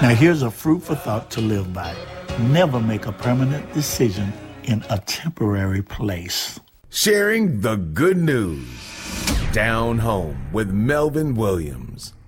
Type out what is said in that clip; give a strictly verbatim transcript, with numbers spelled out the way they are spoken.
Now here's a fruitful thought to live by. Never make a permanent decision in a temporary place. Sharing the good news. Down Home with Melvin Williams.